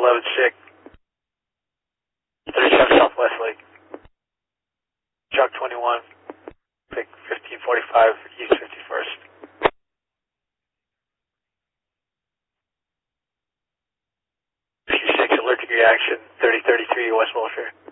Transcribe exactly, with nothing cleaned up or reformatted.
eleven sick. thirty-seven Southwest Lake. Chuck twenty-one. Pick fifteen forty-five East fifty-first. P six allergic reaction, thirty thirty-three West Wilshire.